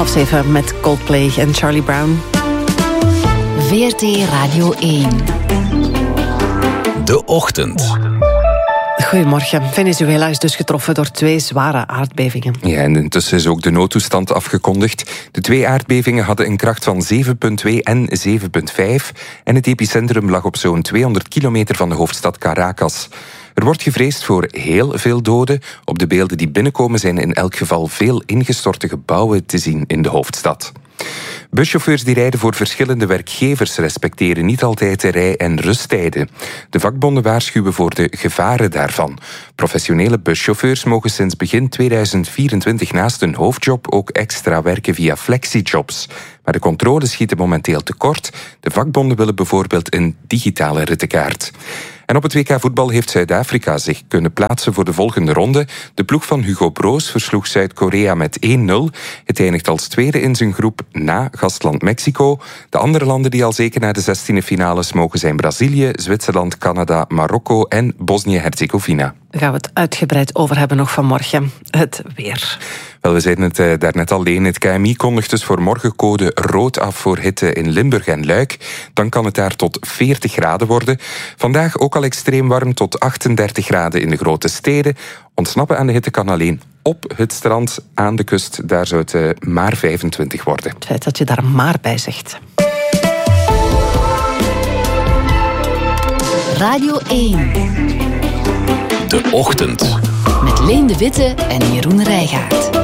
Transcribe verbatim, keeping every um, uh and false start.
Half zeven met Coldplay en Charlie Brown. V R T Radio één. De Ochtend. Goedemorgen. Venezuela is dus getroffen door twee zware aardbevingen. Ja, en intussen is ook de noodtoestand afgekondigd. De twee aardbevingen hadden een kracht van zeven komma twee en zeven komma vijf. En het epicentrum lag op zo'n tweehonderd kilometer van de hoofdstad Caracas. Er wordt gevreesd voor heel veel doden. Op de beelden die binnenkomen zijn in elk geval veel ingestorte gebouwen te zien in de hoofdstad. Buschauffeurs die rijden voor verschillende werkgevers respecteren niet altijd de rij- en rusttijden. De vakbonden waarschuwen voor de gevaren daarvan. Professionele buschauffeurs mogen sinds begin tweeduizend vierentwintig naast hun hoofdjob ook extra werken via flexijobs. Maar de controles schieten momenteel tekort. De vakbonden willen bijvoorbeeld een digitale rittenkaart. En op het W K voetbal heeft Zuid-Afrika zich kunnen plaatsen voor de volgende ronde. De ploeg van Hugo Broos versloeg Zuid-Korea met één nul. Het eindigt als tweede in zijn groep na gastland Mexico. De andere landen die al zeker naar de zestiende finales mogen zijn Brazilië, Zwitserland, Canada, Marokko en Bosnië-Herzegovina. Daar gaan we het uitgebreid over hebben nog vanmorgen. Het weer. Wel, we zeiden het uh, daarnet alleen. Het K M I kondigt dus voor morgen code rood af voor hitte in Limburg en Luik. Dan kan het daar tot veertig graden worden. Vandaag ook al extreem warm, tot achtendertig graden in de grote steden. Ontsnappen aan de hitte kan alleen op het strand aan de kust. Daar zou het uh, maar vijfentwintig worden. Het feit dat je daar maar bij zegt. Radio één. De Ochtend. Met Leen de Witte en Jeroen Rijgaard.